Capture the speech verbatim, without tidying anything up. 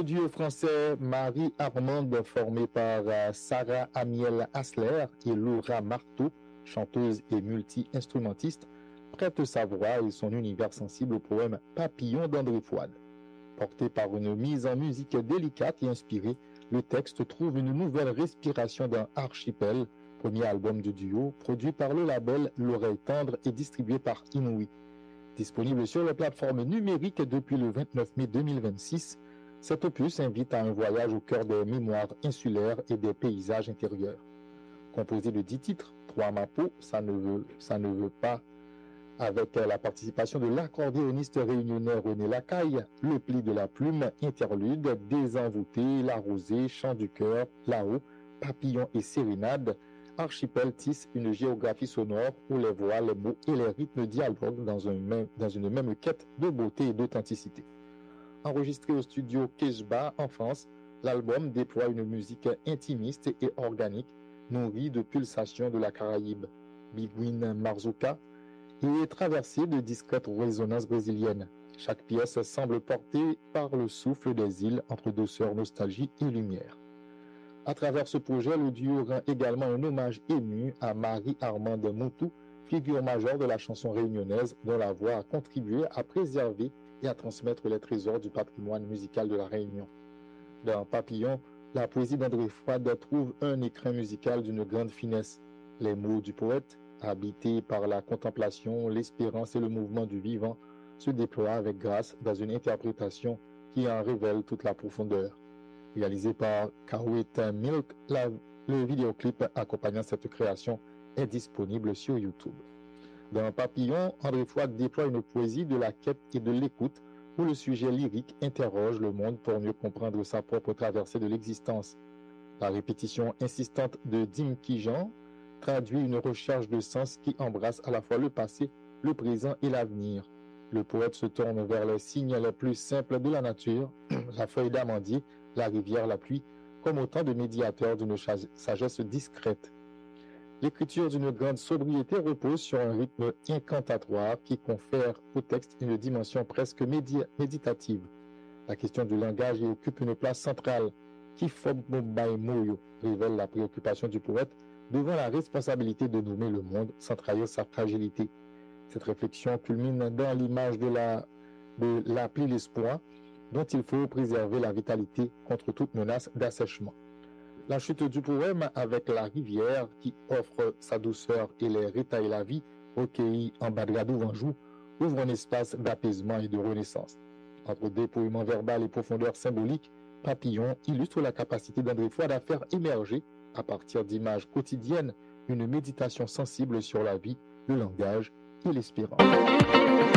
duo français Marie-Armande formé par euh, Sarah Amiel Asler et Laura Marteau, chanteuse et multi-instrumentiste, prête sa voix et son univers sensible au poème Papillon d'André Fouad. Porté par une mise en musique délicate et inspirée, le texte trouve une nouvelle respiration dans Archipel, premier album du duo, produit par le label L'Oreille Tendre et distribué par Inouï. Disponible sur les plateformes numériques depuis le vingt-neuf mai deux mille vingt-six, cet opus invite à un voyage au cœur des mémoires insulaires et des paysages intérieurs. Composé de dix titres, trois mapos, ça ne veut, ça ne veut pas, avec la participation de l'accordéoniste réunionnais René Lacaille, le pli de la plume, interlude, désenvoûté, la rosée, chant du cœur, là-haut, papillon et sérénade, Archipel tisse une géographie sonore où les voix, les mots et les rythmes dialoguent dans, un même, dans une même quête de beauté et d'authenticité. Enregistré au studio Keshba en France, l'album déploie une musique intimiste et organique, nourrie de pulsations de la Caraïbe, biguine marzouka, et traversée de discrètes résonances brésiliennes. Chaque pièce semble portée par le souffle des îles entre douceur, nostalgie et lumière. À travers ce projet, le duo rend également un hommage ému à Marie-Armande Moutou, figure majeure de la chanson réunionnaise dont la voix a contribué à préserver et à transmettre les trésors du patrimoine musical de la Réunion. Dans Papillon, la poésie d'André Fouad trouve un écrin musical d'une grande finesse. Les mots du poète, habités par la contemplation, l'espérance et le mouvement du vivant, se déploient avec grâce dans une interprétation qui en révèle toute la profondeur. Réalisé par Kawit Milk, la, le vidéoclip accompagnant cette création est disponible sur YouTube. Dans Papillon, André Fouad déploie une poésie de la quête et de l'écoute où le sujet lyrique interroge le monde pour mieux comprendre sa propre traversée de l'existence. La répétition insistante de Dim Kijan traduit une recherche de sens qui embrasse à la fois le passé, le présent et l'avenir. Le poète se tourne vers les signes les plus simples de la nature, la feuille d'amandier, la rivière, la pluie, comme autant de médiateurs d'une sagesse discrète. L'écriture d'une grande sobriété repose sur un rythme incantatoire qui confère au texte une dimension presque médi- méditative. La question du langage y occupe une place centrale. Kifobmobaimoyo révèle la préoccupation du poète devant la responsabilité de nommer le monde sans trahir sa fragilité. Cette réflexion culmine dans l'image de la, de l'appli l'espoir, dont il faut préserver la vitalité contre toute menace d'assèchement. La chute du poème avec la rivière qui offre sa douceur et les rétaille la vie, recueillie en Badgadou Vanjou, ouvre un espace d'apaisement et de renaissance. Entre dépouillement verbal et profondeur symbolique, Papillon illustre la capacité d'André Fouad à faire émerger, à partir d'images quotidiennes, une méditation sensible sur la vie, le langage et l'espérance.